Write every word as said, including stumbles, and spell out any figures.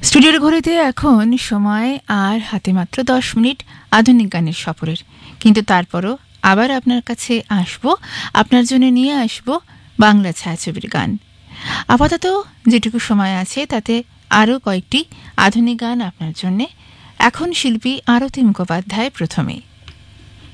স্টুডিওর ঘড়িতে এখন সময় আর হাতে মাত্র দশ মিনিট আধুনিক গানের সফরের, কিন্তু তারপরও আবার আপনার কাছে আসব, আপনার জন্য নিয়ে আসব বাংলা ছায়াছবির গান। আপাতত যেটুকু সময় আছে তাতে আরও কয়েকটি আধুনিক গান আপনার জন্যে। এখন শিল্পী আরতি মুখোপাধ্যায় প্রথমে।